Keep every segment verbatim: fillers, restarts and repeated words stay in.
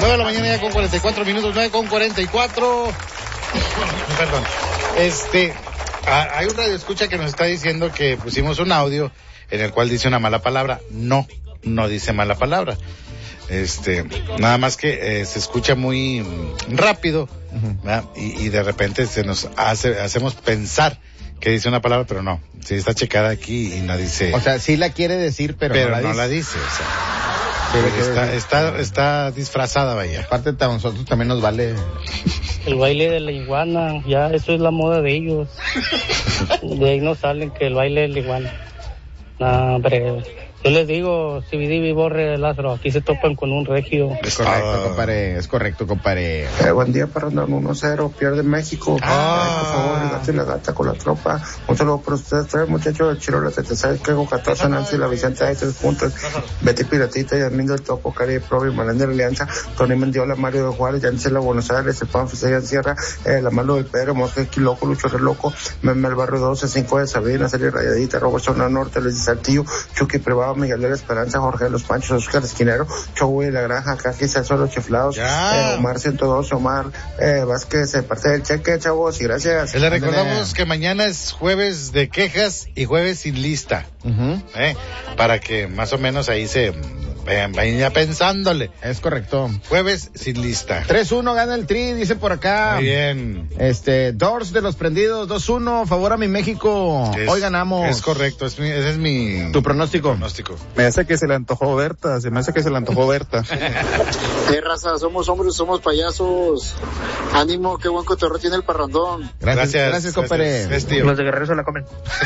nueve de la mañana ya con cuarenta y cuatro minutos, nueve con cuarenta y cuatro. Perdón. Este, hay un radio escucha que nos está diciendo que pusimos un audio en el cual dice una mala palabra. No, no dice mala palabra. Este, nada más que eh, se escucha muy rápido, ¿verdad? Y, y de repente se nos hace, hacemos pensar que dice una palabra, pero no. Sí está checada aquí y no dice. O sea, sí la quiere decir, pero, pero no la no dice. la dice, o sea. Sí, está, está, está disfrazada, vaya. Aparte, a nosotros también nos vale. El baile de la iguana, ya eso es la moda de ellos. De ahí no salen que el baile de la iguana. No, hombre. Yo les digo, C B D y Borre Lázaro, aquí se topan con un regio. Es correcto, compadre, es correcto, compadre. Eh, buen día, Parrandón, uno cero, pierde México. Ah. Ay, por favor, el gato y la gata con la tropa. Un saludo por ustedes, tres muchachos del Chiro, la Tetesay, Quego, catorce, Nancy, la Vicente, hay tres puntos. Betty Piratita, Yasmín del Topo, Cari Provi, Malén de la Alianza, Tony Mendiola, Mario de Juárez, Yancela, Buenos Aires, el Pan Fisella Sierra, eh, la Malo del Pedro, Mosque, Loco, Lucho Re Loco, Meme el Barrio doce, cinco de Sabina, Serie Rayadita, Roberto Zona Norte, Luis de Saltillo, Chucky Privado, Miguel de la Esperanza, Jorge de los Panchos, Oscar Esquinero, Chogo de la Granja, Caqui, Celso de los Chiflados, eh, Omar ciento dos, Omar eh, Vázquez, eh, parte del cheque, chavos, y gracias. Le recordamos que mañana es jueves de quejas y jueves sin lista, Uh-huh. ¿eh? Para que más o menos ahí se vayan, vayan ya pensándole. Es correcto. Jueves sin lista. tres uno gana el Tri, dice por acá. Muy bien. Este, Doors de los Prendidos, dos uno, favor a mi México. Es, Hoy ganamos. Es correcto, es mi, ese es mi... Tu pronóstico. pronóstico. Me hace que se le antojó Berta, se me hace que se le antojó Berta. Eh, raza, somos hombres, somos payasos. Ánimo, qué buen cotorreo tiene el Parrandón. Gracias, gracias, gracias compadre. Gracias, tío. Los de Guerrero se la comen.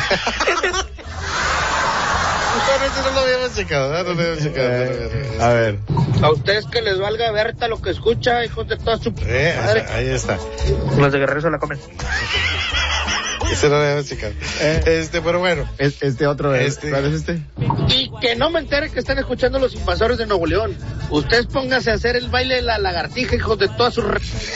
Justamente no lo habíamos checado, ¿verdad? No lo habíamos checado. no lo habíamos- A ver. A ustedes que les valga Berta lo que escucha, hijos de toda su Eh, madre. ahí está. Los de Guerrero se la comen. Ese no lo habíamos checado. Eh. Este, pero bueno. Es- Este otro, es. Este- ¿Cuál es este? Y que no me entere que están escuchando los invasores de Nuevo León. Ustedes pónganse a hacer el baile de la lagartija, hijos de toda su... Re...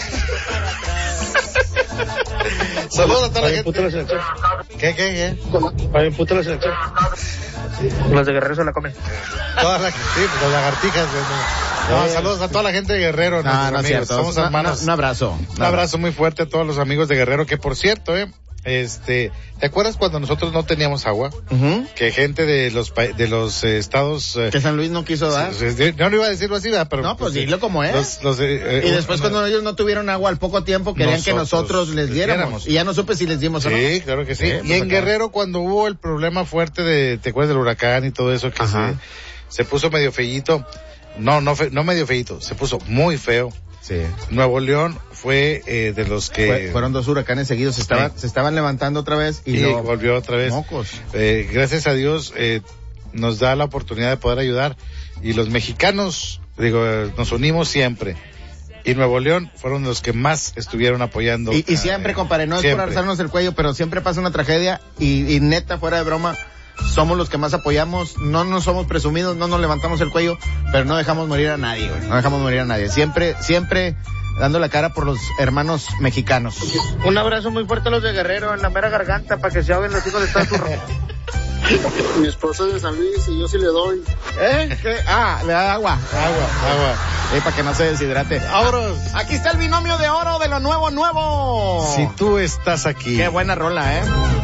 Saludos a toda la Oye, puta la gente. selección. ¿Qué, qué, Oye, puta la selección. Los de Guerrero se la comen. qué? Toda la, sí, pues las lagartijas. No, no, saludos a toda la gente de Guerrero. No, nuestros no es amigos. cierto. Somos Un- hermanos. Un abrazo. Un abrazo muy fuerte a todos los amigos de Guerrero, que por cierto, eh, este, ¿te acuerdas cuando nosotros no teníamos agua? Uh-huh. Que gente de los pa- de los eh, estados eh, Que San Luis no quiso dar. sí, sí, yo no iba a decirlo así, ¿verdad? Pero No, pues eh, dilo como es. Los, los, eh, Y eh, después un- cuando ellos no tuvieron agua al poco tiempo querían que Nosotros nosotros les les diéramos. diéramos. Y ya no supe si les dimos o no. Sí, claro que sí. Sí, y pues en acá. Guerrero, cuando hubo el problema fuerte de, ¿te acuerdas del huracán y todo eso? Que Ajá. se, se puso medio feíto. No, no, fe, no medio feíto, se puso muy feo. Sí. Nuevo León fue eh, de los que... Fue- fueron dos huracanes seguidos, se estaban, Sí. se estaban levantando otra vez y, y luego- volvió otra vez. Mocos. Eh, gracias a Dios eh, nos da la oportunidad de poder ayudar. Y los mexicanos, digo, eh, nos unimos siempre. Y Nuevo León fueron los que más estuvieron apoyando. Y, y siempre, eh, compadre, no es siempre. por alzarnos el cuello, pero siempre pasa una tragedia y, y neta, fuera de broma, somos los que más apoyamos, no nos somos presumidos, no nos levantamos el cuello, pero no dejamos morir a nadie, güey, no dejamos morir a nadie. Siempre, siempre dando la cara por los hermanos mexicanos. Un abrazo muy fuerte a los de Guerrero en la mera garganta para que se ahoguen los hijos de toda su... Re... Mi esposa es de San Luis y yo sí le doy. ¿Eh? ¿Qué? Ah, le da agua. Agua, agua. Eh, para que no se deshidrate. ¡Vámonos! Aquí está el binomio de oro de lo nuevo, nuevo. Si tú estás aquí. Qué buena rola, ¿eh?